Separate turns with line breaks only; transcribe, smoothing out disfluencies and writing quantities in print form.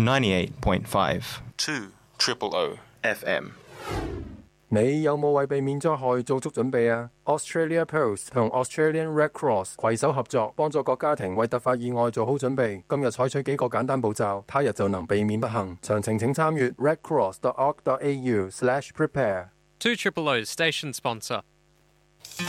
98.5 2 FM。
你有冇為避免災害做足準備啊？ Australia Post 同 Australian Red Cross 攜手合作，幫助各家庭為突發意外做好準備。今日採取幾個簡單步驟，他日就能避免不幸。詳情請參閱 redcross.org.au/prepare。
2 O's station sponsor.